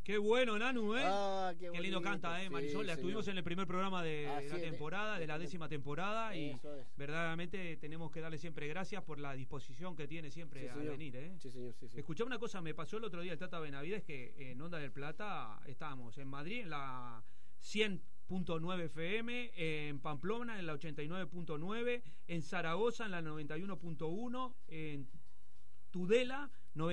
Qué bueno, Nanu, ¿eh? Qué lindo bonito, canta, Marisol. La estuvimos en el primer programa de la temporada, de la 10ª temporada. Y verdaderamente tenemos que darle siempre gracias por la disposición que tiene siempre a venir, ¿eh? Sí, señor, sí. Escuchame una cosa, me pasó el otro día el Tata Benavides, que en Onda del Plata estábamos en Madrid, en la 100.9 FM, en Pamplona, en la 89.9, en Zaragoza, en la 91.1, en Tudela,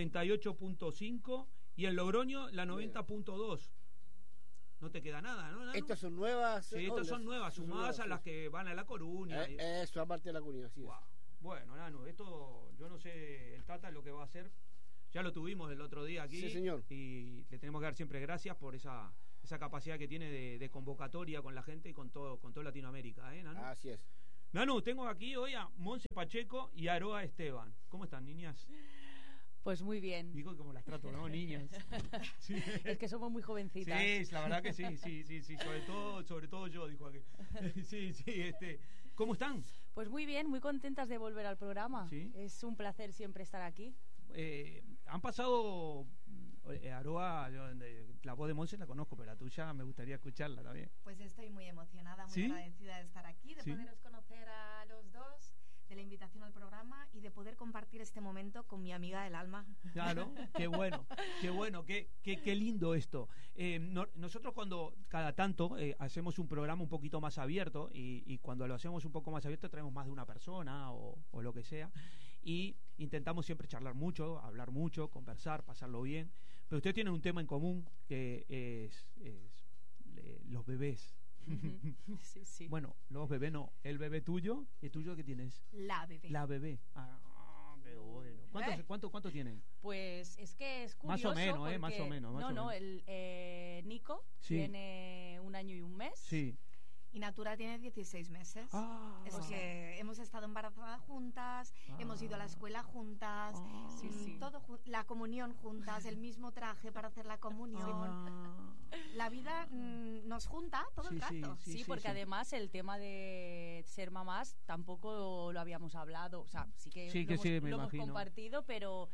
98.5 y en Logroño, la 90.2. No te queda nada, ¿no? Estas son nuevas. Sí, estas son nuevas, sumadas a las que van a La Coruña. Eso, aparte de La Coruña, sí. Wow. Bueno, Nanu, esto, yo no sé, el Tata lo que va a hacer. Ya lo tuvimos el otro día aquí. Sí, señor. Y le tenemos que dar siempre gracias por esa capacidad que tiene de convocatoria con la gente y con todo Latinoamérica, Nanu? Así es. Nanu, tengo aquí hoy a Monse Pacheco y a Aroa Esteban. ¿Cómo están, niñas? Pues muy bien. Digo como las trato, ¿no? Niñas. Sí. Es que somos muy jovencitas. Sí, la verdad que sí. Sobre todo yo, dijo aquí. Sí, ¿cómo están? Pues muy bien, muy contentas de volver al programa. ¿Sí? Es un placer siempre estar aquí. Han pasado, Aroa, la voz de Monse la conozco, pero la tuya me gustaría escucharla también. Pues estoy muy emocionada, muy agradecida de estar aquí, de poderos conocer a los dos, de la invitación al programa y de poder compartir este momento con mi amiga del alma. Claro, qué bueno, qué lindo esto. Nosotros cuando cada tanto hacemos un programa un poquito más abierto y cuando lo hacemos un poco más abierto traemos más de una persona o lo que sea y intentamos siempre charlar mucho, hablar mucho, conversar, pasarlo bien, pero ustedes tienen un tema en común que es los bebés. Sí. Bueno, los bebés no, el bebé tuyo, ¿y el tuyo qué tienes? La bebé. La bebé. Qué bueno. ¿Cuánto tienen? Pues es que es curioso. Más o menos, porque... más o menos. El Nico tiene 1 año y 1 mes. Sí. Y Natura tiene 16 meses. Es que hemos estado embarazadas juntas, hemos ido a la escuela juntas, todo la comunión juntas, el mismo traje para hacer la comunión. La vida nos junta todo el rato. Sí, porque además el tema de ser mamás tampoco lo habíamos hablado. O sea, sí que lo hemos compartido, pero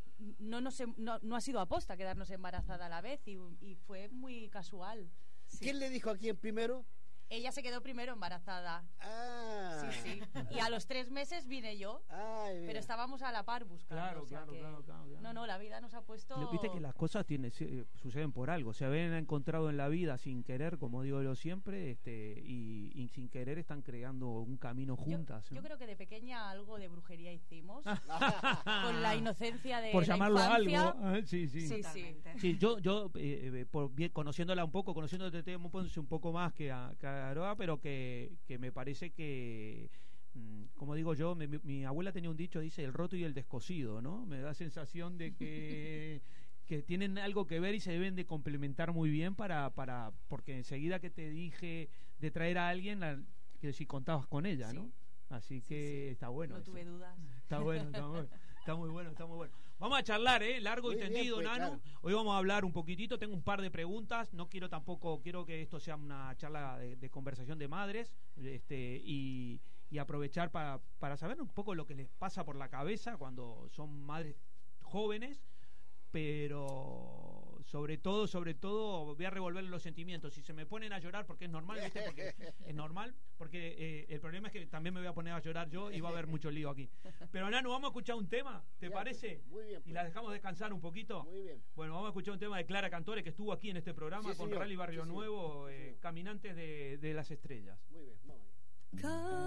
no ha sido aposta quedarnos embarazada a la vez y fue muy casual. Sí. ¿Quién le dijo a quién primero? Ella se quedó primero embarazada. Sí. Y a los 3 meses vine yo. Pero estábamos a la par buscando. Claro. No, la vida nos ha puesto... Viste que las cosas suceden por algo. Se habían encontrado en la vida sin querer, como digo yo siempre, y sin querer están creando un camino juntas. Yo creo que de pequeña algo de brujería hicimos. Con la inocencia de por la llamarlo infancia. algo. Sí, yo conociéndola un poco, conociéndote un poco más que a Aroa, pero que me parece que, como digo yo, mi abuela tenía un dicho, dice el roto y el descosido, ¿no? Me da sensación de que tienen algo que ver y se deben de complementar muy bien porque enseguida que te dije de traer a alguien, que si contabas con ella, ¿no? Así que está bueno. No tuve dudas. Está bueno. Está muy bueno. Vamos a charlar, largo y tendido, pues, Nanu. Claro. Hoy vamos a hablar un poquitito. Tengo un par de preguntas. Quiero que esto sea una charla de conversación de madres, y aprovechar para saber un poco lo que les pasa por la cabeza cuando son madres jóvenes. Pero sobre todo voy a revolver los sentimientos. Si se me ponen a llorar, porque es normal, ¿viste? Porque es normal, porque el problema es que también me voy a poner a llorar yo y va a haber mucho lío aquí. Pero Nanu, vamos a escuchar un tema, ¿te parece? Muy bien. Pues. Y la dejamos descansar un poquito. Muy bien. Bueno, vamos a escuchar un tema de Clara Cantore, que estuvo aquí en este programa con Rally Barrio Nuevo, Caminantes de las Estrellas. Muy bien, vamos ahí.